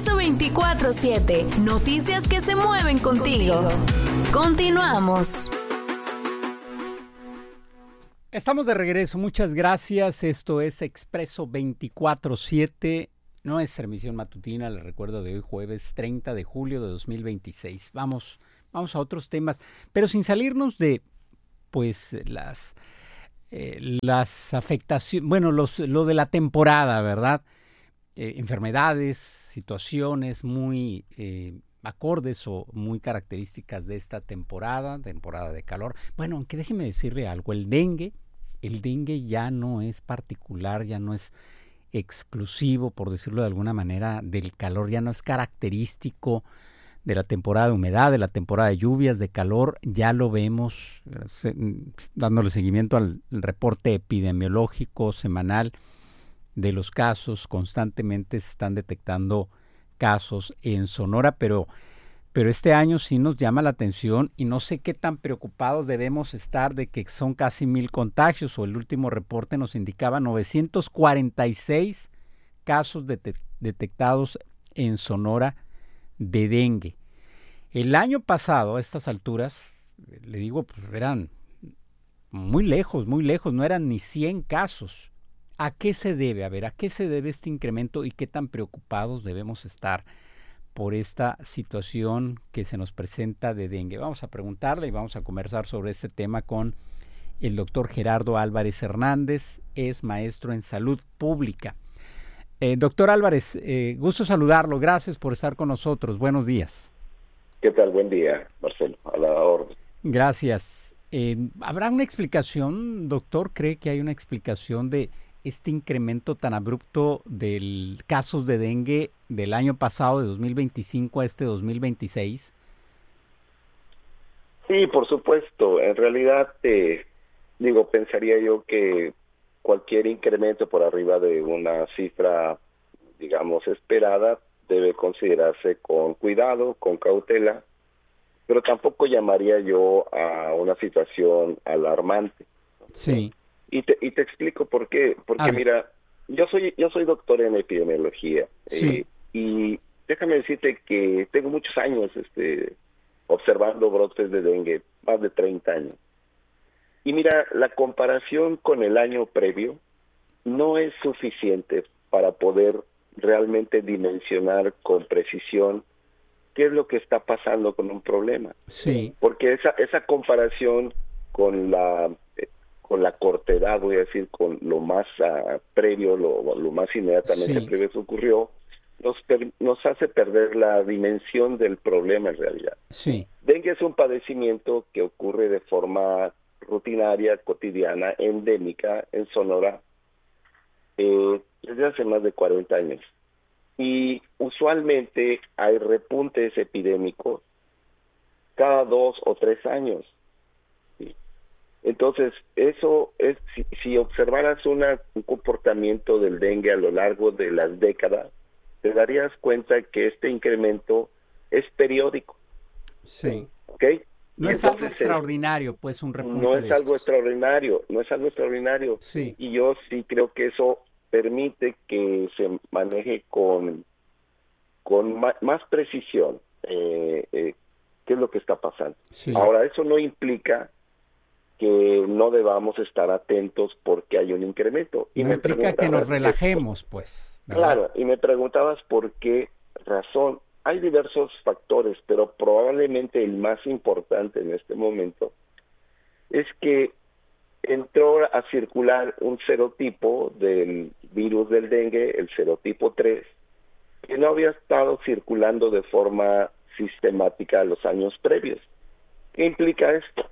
Expreso 24/7. Noticias que se mueven contigo. Continuamos. Estamos de regreso. Muchas gracias. Esto es Expreso 24/7. Nuestra emisión matutina, les recuerdo, de hoy jueves 30 de julio de 2026. Vamos a otros temas, pero sin salirnos de pues las afectaciones, bueno, lo de la temporada, ¿verdad? Enfermedades, situaciones muy acordes o muy características de esta temporada de calor. Bueno, aunque déjeme decirle algo, el dengue ya no es particular, ya no es exclusivo, por decirlo de alguna manera, del calor, ya no es característico de la temporada de humedad, de la temporada de lluvias, de calor. Ya lo vemos dándole seguimiento al reporte epidemiológico semanal de los casos. Constantemente se están detectando casos en Sonora, pero este año sí nos llama la atención y no sé qué tan preocupados debemos estar de que son casi 1,000 contagios, o el último reporte nos indicaba 946 casos detectados en Sonora de dengue. El año pasado, a estas alturas, le digo, pues eran muy lejos, no eran ni 100 casos. ¿A qué se debe? ¿A qué se debe este incremento y qué tan preocupados debemos estar por esta situación que se nos presenta de dengue? Vamos a preguntarle y vamos a conversar sobre este tema con el doctor Gerardo Álvarez Hernández, es maestro en salud pública. Doctor Álvarez, gusto saludarlo, gracias por estar con nosotros, buenos días. ¿Qué tal? Buen día, Marcelo, a la orden. Gracias. ¿Habrá una explicación, doctor? ¿Cree que hay una explicación de este incremento tan abrupto de casos de dengue del año pasado, de 2025 a este 2026? Sí, por supuesto. En realidad, pensaría yo que cualquier incremento por arriba de una cifra, digamos, esperada, debe considerarse con cuidado, con cautela, pero tampoco llamaría yo a una situación alarmante. Sí. Y te explico por qué. Porque mira, yo soy doctor en epidemiología. Sí. Y déjame decirte que tengo muchos años observando brotes de dengue, más de 30 años. Y mira, la comparación con el año previo no es suficiente para poder realmente dimensionar con precisión qué es lo que está pasando con un problema. Sí. Porque esa comparación con la cortedad, voy a decir, con lo más previo, lo más inmediatamente previo que ocurrió, nos hace perder la dimensión del problema en realidad. Sí. Dengue es un padecimiento que ocurre de forma rutinaria, cotidiana, endémica en Sonora desde hace más de 40 años. Y usualmente hay repuntes epidémicos cada 2 o 3 años. Entonces, eso es, si observaras un comportamiento del dengue a lo largo de las décadas, te darías cuenta que este incremento es periódico. Sí. ¿Ok? No es algo extraordinario, pues, un repunte no es de algo estos. extraordinario. Sí. Y yo sí creo que eso permite que se maneje con más precisión qué es lo que está pasando. Sí. Ahora, eso no implica que no debamos estar atentos porque hay un incremento. Y no implica que nos relajemos, pues, ¿verdad? Claro, y me preguntabas por qué razón. Hay diversos factores, pero probablemente el más importante en este momento es que entró a circular un serotipo del virus del dengue, el serotipo 3, que no había estado circulando de forma sistemática los años previos. ¿Qué implica esto?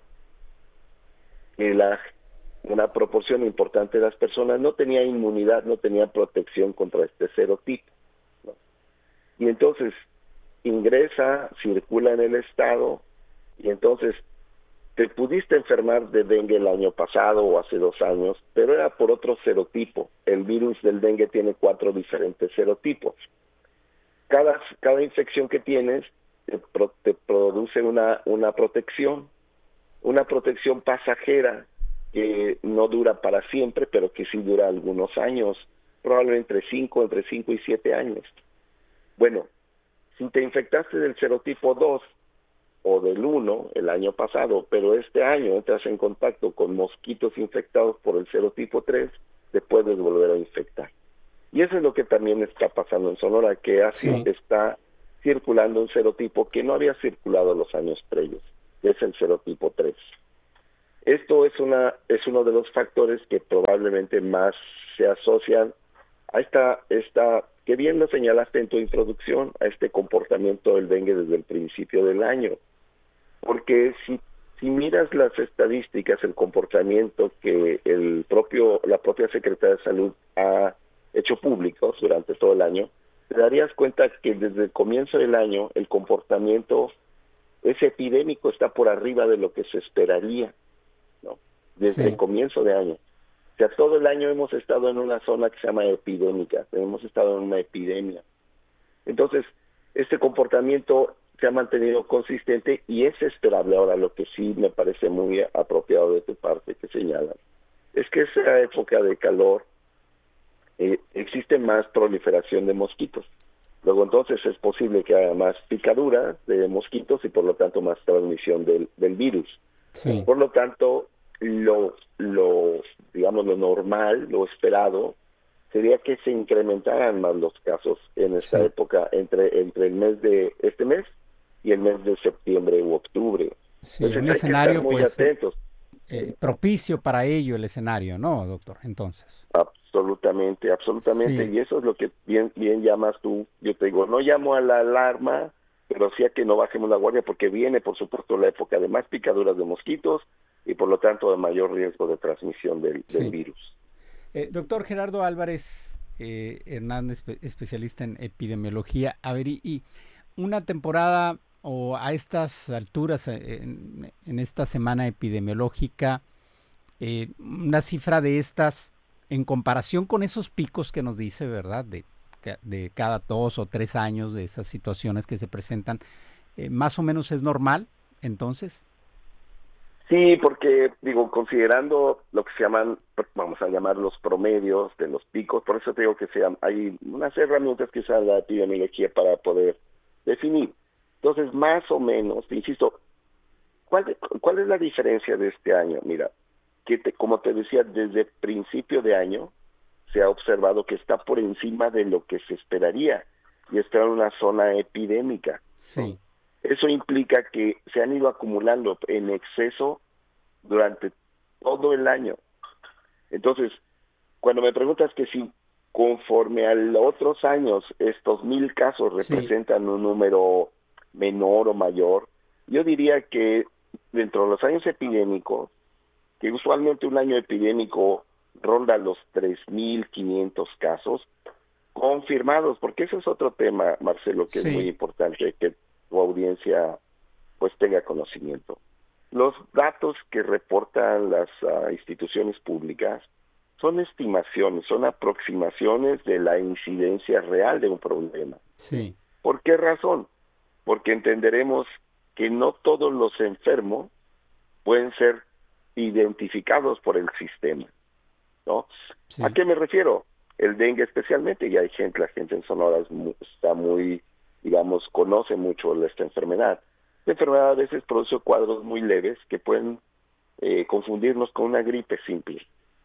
Que una proporción importante de las personas no tenía inmunidad, no tenía protección contra este serotipo, ¿no? Y entonces ingresa, circula en el estado, y entonces te pudiste enfermar de dengue el año pasado o hace 2 años, pero era por otro serotipo. El virus del dengue tiene 4 diferentes serotipos. Cada infección que tienes te produce una protección pasajera que no dura para siempre, pero que sí dura algunos años, probablemente entre 5 y 7 años. Bueno, si te infectaste del serotipo 2 o del 1 el año pasado, pero este año entras en contacto con mosquitos infectados por el serotipo 3, te puedes volver a infectar. Y eso es lo que también está pasando en Sonora, que así está circulando un serotipo que no había circulado los años previos, que es el serotipo 3. Esto es uno de los factores que probablemente más se asocian a esta que bien lo señalaste en tu introducción, a este comportamiento del dengue desde el principio del año. Porque si miras las estadísticas, el comportamiento que la propia Secretaría de Salud ha hecho públicos durante todo el año, te darías cuenta que desde el comienzo del año el comportamiento epidémico está por arriba de lo que se esperaría, ¿no? Desde el comienzo de año. O sea, todo el año hemos estado en una zona que se llama epidémica, hemos estado en una epidemia. Entonces, este comportamiento se ha mantenido consistente y es esperable. Ahora, lo que sí me parece muy apropiado de tu parte que señalas, es que esa época de calor existe más proliferación de mosquitos. Luego, entonces, es posible que haya más picadura de mosquitos y, por lo tanto, más transmisión del virus. Sí. Por lo tanto, lo normal, lo esperado, sería que se incrementaran más los casos en esta época, entre el mes de este mes y el mes de septiembre u octubre. Sí, entonces, un escenario muy atentos. Propicio para ello el escenario, ¿no, doctor? Entonces. Absolutamente. Sí. Y eso es lo que bien llamas tú. Yo te digo, no llamo a la alarma, pero sí a que no bajemos la guardia, porque viene, por supuesto, la época de más picaduras de mosquitos y, por lo tanto, de mayor riesgo de transmisión del virus. Doctor Gerardo Álvarez Hernández, especialista en epidemiología. A ver, y una temporada o a estas alturas, en esta semana epidemiológica, una cifra de estas, en comparación con esos picos que nos dice, ¿verdad?, de cada 2 o 3 años, de esas situaciones que se presentan, ¿más o menos es normal, entonces? Sí, porque, considerando lo que se llaman, vamos a llamar los promedios de los picos, por eso te digo que hay unas herramientas que usa la epidemiología para poder definir. Entonces, más o menos, insisto, ¿cuál es la diferencia de este año? Mira, como te decía, desde principio de año se ha observado que está por encima de lo que se esperaría y está en una zona epidémica. Sí. Eso implica que se han ido acumulando en exceso durante todo el año. Entonces, cuando me preguntas que si conforme a los otros años estos 1,000 casos representan un número menor o mayor, yo diría que dentro de los años epidémicos, que usualmente un año epidémico ronda los 3,500 casos confirmados, porque ese es otro tema, Marcelo, que es muy importante que tu audiencia pues tenga conocimiento. Los datos que reportan las instituciones públicas son estimaciones, son aproximaciones de la incidencia real de un problema. Sí. ¿Por qué razón? Porque entenderemos que no todos los enfermos pueden ser identificados por el sistema, ¿no? Sí. ¿A qué me refiero? El dengue especialmente, y la gente en Sonora está muy, conoce mucho esta enfermedad. La enfermedad a veces produce cuadros muy leves que pueden confundirnos con una gripe simple.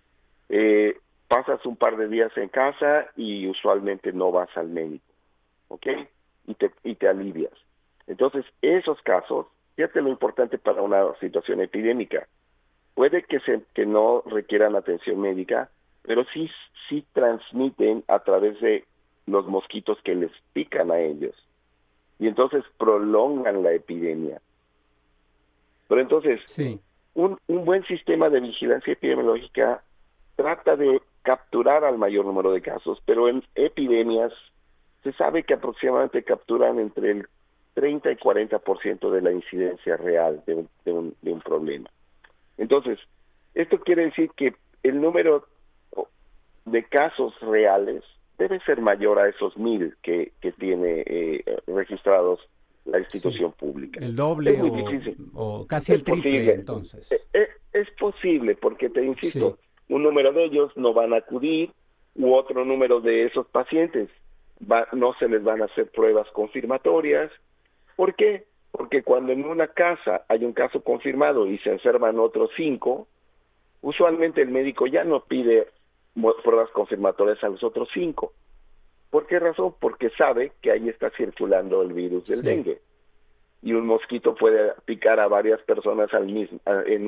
Pasas un par de días en casa y usualmente no vas al médico, ¿ok? Y te alivias. Entonces, esos casos, fíjate lo importante para una situación epidémica. Puede que no requieran atención médica, pero sí transmiten a través de los mosquitos que les pican a ellos. Y entonces prolongan la epidemia. Pero entonces, un buen sistema de vigilancia epidemiológica trata de capturar al mayor número de casos, pero en epidemias se sabe que aproximadamente capturan entre el 30 y 40% de la incidencia real de un problema. Entonces, esto quiere decir que el número de casos reales debe ser mayor a esos 1,000 que tiene registrados la institución pública. El doble o casi el triple, posible. Entonces. Es posible, porque te insisto, un número de ellos no van a acudir u otro número de esos pacientes no se les van a hacer pruebas confirmatorias. ¿Por qué? Porque cuando en una casa hay un caso confirmado y se enferman otros 5, usualmente el médico ya no pide pruebas confirmatorias a los otros 5. ¿Por qué razón? Porque sabe que ahí está circulando el virus del dengue. Y un mosquito puede picar a varias personas en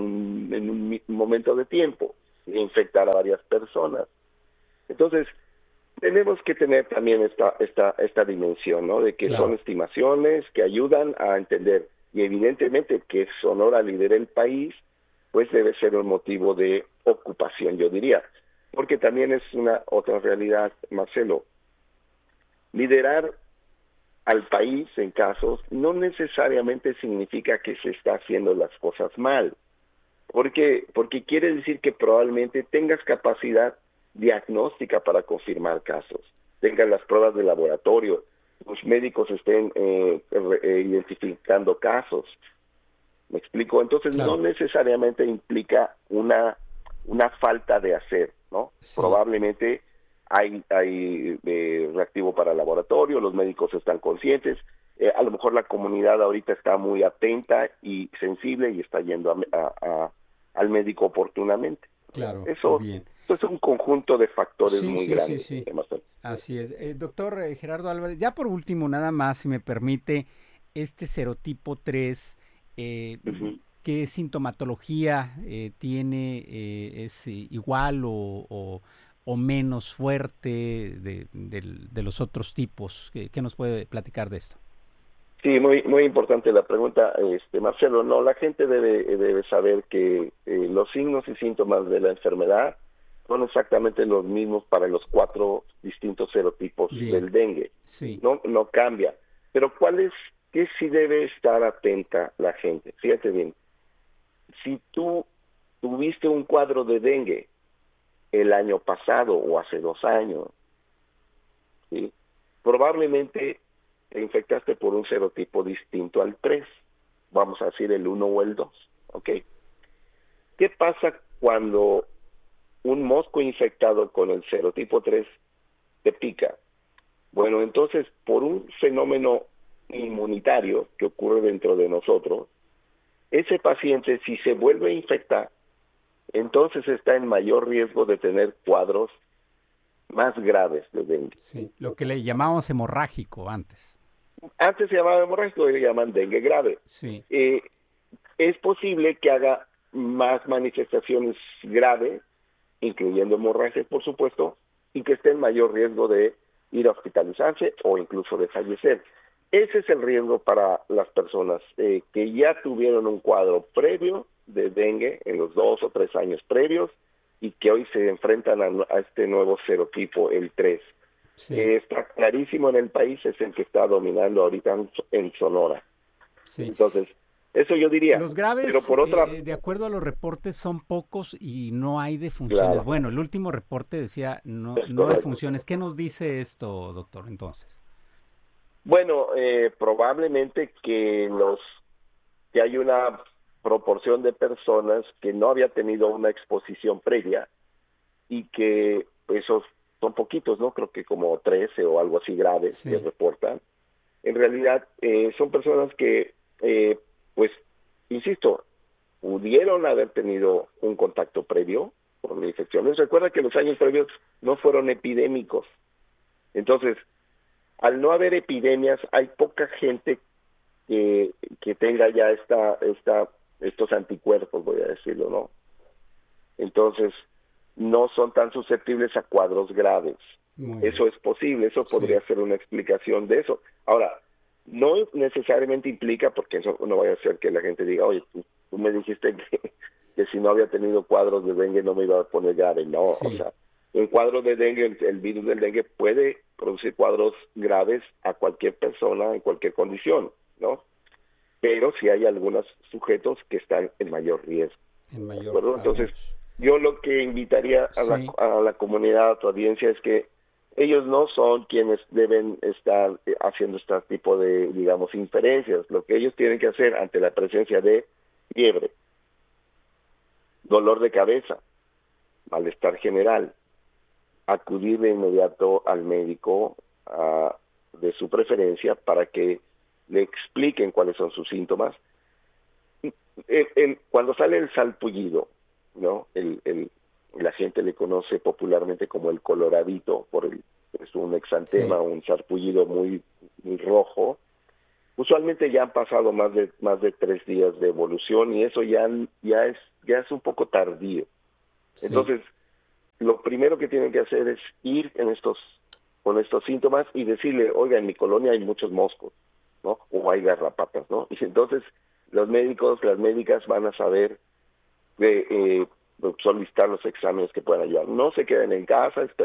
un momento de tiempo e infectar a varias personas. Entonces, tenemos que tener también esta dimensión, ¿no? De que son estimaciones que ayudan a entender. Y evidentemente que Sonora lidere el país, pues debe ser un motivo de ocupación, yo diría. Porque también es una otra realidad, Marcelo. Liderar al país en casos no necesariamente significa que se está haciendo las cosas mal. Porque quiere decir que probablemente tengas capacidad diagnóstica para confirmar casos, tengas las pruebas de laboratorio, los médicos estén identificando casos. ¿Me explico? Entonces no necesariamente implica una falta de hacer, ¿no? Probablemente hay reactivo para el laboratorio, los médicos están conscientes, a lo mejor la comunidad ahorita está muy atenta y sensible y está yendo al médico oportunamente. Claro, eso bien. Es un conjunto de factores muy grandes. Sí. Así es. Doctor Gerardo Álvarez, ya por último, nada más, si me permite, este serotipo 3, ¿qué sintomatología tiene? ¿Es igual o menos fuerte de los otros tipos? ¿Qué nos puede platicar de esto? Sí, muy importante la pregunta, Marcelo. No, la gente debe saber que los signos y síntomas de la enfermedad son exactamente los mismos para los 4 distintos serotipos del dengue. No cambia. Pero ¿qué sí debe estar atenta la gente? Fíjate bien. Si tú tuviste un cuadro de dengue el año pasado o hace 2 años, ¿sí? Probablemente te infectaste por un serotipo distinto al 3, vamos a decir el 1 o el 2, ¿ok? ¿Qué pasa cuando un mosco infectado con el serotipo 3 te pica? Bueno, entonces, por un fenómeno inmunitario que ocurre dentro de nosotros, ese paciente, si se vuelve a infectar, entonces está en mayor riesgo de tener cuadros más graves de dengue. Sí, lo que le llamábamos hemorrágico antes. Antes se llamaba hemorrágico, hoy le llaman dengue grave. Sí. Es posible que haga más manifestaciones graves, incluyendo hemorragias, por supuesto, y que esté en mayor riesgo de ir a hospitalizarse o incluso de fallecer. Ese es el riesgo para las personas que ya tuvieron un cuadro previo de dengue en los 2 o 3 años previos y que hoy se enfrentan a este nuevo serotipo, el 3. Sí. Está clarísimo en el país, es el que está dominando ahorita en Sonora. Sí. Entonces, eso yo diría. Los graves, pero por otra... de acuerdo a los reportes, son pocos y no hay defunciones. Claro. Bueno, el último reporte decía no defunciones. ¿Qué nos dice esto, doctor, entonces? Bueno, probablemente que hay una proporción de personas que no había tenido una exposición previa y que esos son poquitos, ¿no? Creo que como 13 o algo así graves que reportan. En realidad son personas que, pues, insisto, pudieron haber tenido un contacto previo con la infección. Recuerda que los años previos no fueron epidémicos. Entonces, al no haber epidemias, hay poca gente que tenga ya estos anticuerpos, voy a decirlo, ¿no? Entonces, no son tan susceptibles a cuadros graves. Eso es posible, eso podría ser una explicación de eso. Ahora, no necesariamente implica, porque eso no vaya a ser que la gente diga, oye, tú me dijiste que si no había tenido cuadros de dengue no me iba a poner grave. No, o sea, un cuadro de dengue, el virus del dengue puede producir cuadros graves a cualquier persona en cualquier condición, ¿no? Pero sí hay algunos sujetos que están en mayor riesgo. Entonces, yo lo que invitaría a la comunidad, a tu audiencia, es que ellos no son quienes deben estar haciendo este tipo de, digamos, inferencias. Lo que ellos tienen que hacer ante la presencia de fiebre, dolor de cabeza, malestar general, acudir de inmediato al médico, de su preferencia para que le expliquen cuáles son sus síntomas. Cuando sale el salpullido, ¿no? La gente le conoce popularmente como el coloradito, es un exantema, Sí. un sarpullido muy, muy rojo. Usualmente ya han pasado más de 3 días de evolución y eso ya es un poco tardío. Sí. Entonces, lo primero que tienen que hacer es ir con estos síntomas y decirle, oiga, en mi colonia hay muchos moscos, ¿no? O hay garrapatas, ¿no? Y entonces los médicos, las médicas van a saber solicitar los exámenes que puedan ayudar. No se queden en casa,